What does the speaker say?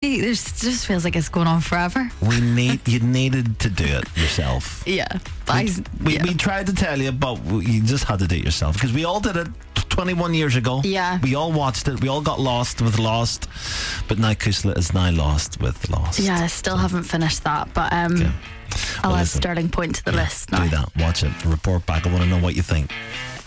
It just feels like it's going on forever. You needed to do it yourself. Yeah. But We tried to tell you, but you just had to do it yourself, because we all did it 21 years ago. Yeah. We all watched it. We all got lost with Lost, but now Kusla is now lost with Lost. Yeah, I still haven't finished that, but Okay. I'll add listen, Sterling Point to the list now. Do that. Watch it. Report back. I want to know what you think.